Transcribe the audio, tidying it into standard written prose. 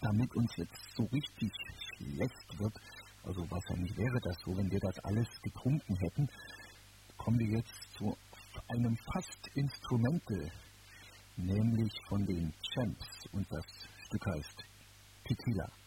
damit uns jetzt so richtig schlecht wird, also wahrscheinlich wäre das so, wenn wir das alles getrunken hätten, kommen wir jetzt zu einem fast Instrumental, nämlich von den Champs, und das Stück heißt Tequila.